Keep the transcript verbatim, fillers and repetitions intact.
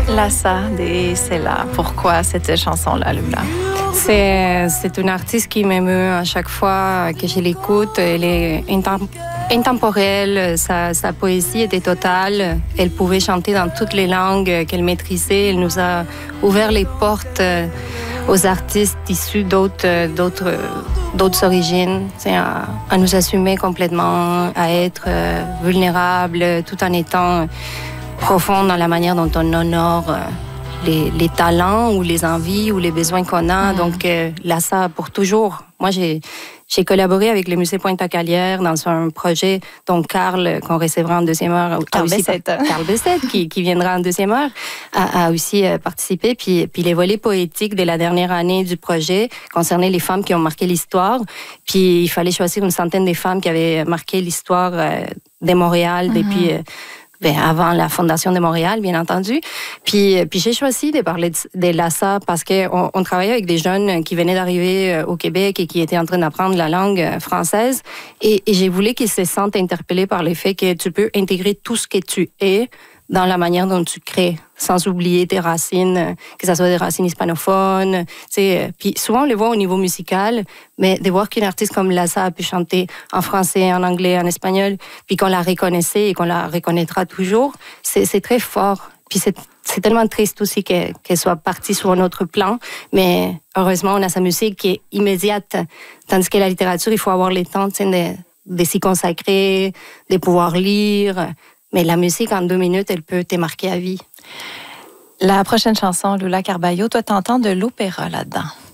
Lassa de Sela. Pourquoi cette chanson-là, Lula? C'est, c'est une artiste qui m'émeut à chaque fois que je l'écoute. Elle est intemp- intemporelle, sa, sa poésie était totale. Elle pouvait chanter dans toutes les langues qu'elle maîtrisait. Elle nous a ouvert les portes aux artistes issus d'autres, d'autres, d'autres origines, à, à nous assumer complètement, à être vulnérables, tout en étant profond dans la manière dont on honore les, les talents ou les envies ou les besoins qu'on a. Mmh. Donc, euh, Lassa pour toujours. Moi, j'ai, j'ai collaboré avec le Musée Pointe-à-Calière dans un projet dont Carl, qu'on recevra en deuxième heure, Carl Bessette, Carl Bessette qui, qui viendra en deuxième heure, a, a aussi euh, participé. Puis, puis les volets poétiques de la dernière année du projet concernaient les femmes qui ont marqué l'histoire. Puis il fallait choisir une centaine de femmes qui avaient marqué l'histoire euh, de Montréal mmh. depuis... Euh, Ben, avant la Fondation de Montréal, bien entendu. Puis, puis j'ai choisi de parler de, de Lassa parce qu'on on travaillait avec des jeunes qui venaient d'arriver au Québec et qui étaient en train d'apprendre la langue française. Et, et j'ai voulu qu'ils se sentent interpellés par le fait que tu peux intégrer tout ce que tu es dans la manière dont tu crées, sans oublier tes racines, que ce soit des racines hispanophones. Tu sais, puis souvent, on les voit au niveau musical, mais de voir qu'une artiste comme Lassa a pu chanter en français, en anglais, en espagnol, puis qu'on la reconnaissait et qu'on la reconnaîtra toujours, c'est, c'est très fort. Puis c'est, c'est tellement triste aussi qu'elle, qu'elle soit partie sur un autre plan, mais heureusement, on a sa musique qui est immédiate, tandis que la littérature, il faut avoir le temps, tu sais, de, de s'y consacrer, de pouvoir lire. Mais la musique, en deux minutes, elle peut te marquer à vie. La prochaine chanson, Lula Carballo, toi, t'entends de l'opéra là-dedans.